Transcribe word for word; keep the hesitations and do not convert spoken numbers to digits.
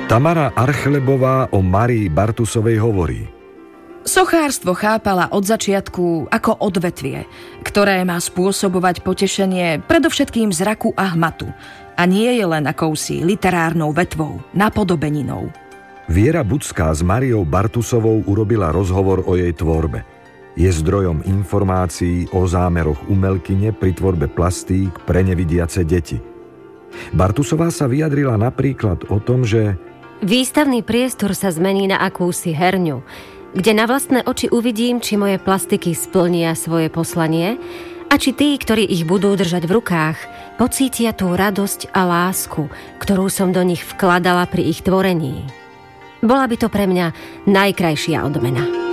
Tamara Archlebová o Márii Bartusovej hovorí: Sochárstvo chápala od začiatku ako odvetvie, ktoré má spôsobovať potešenie predovšetkým zraku a hmatu a nie je len akousi literárnou vetvou, napodobeninou. Viera Budská s Máriou Bartusovou urobila rozhovor o jej tvorbe. Je zdrojom informácií o zámeroch umelkyne pri tvorbe plastík pre nevidiace deti. Bartusová sa vyjadrila napríklad o tom, že výstavný priestor sa zmení na akúsi herňu, kde na vlastné oči uvidím, či moje plastiky splnia svoje poslanie a či tí, ktorí ich budú držať v rukách, pocítia tú radosť a lásku, ktorú som do nich vkladala pri ich tvorení. Bola by to pre mňa najkrajšia odmena.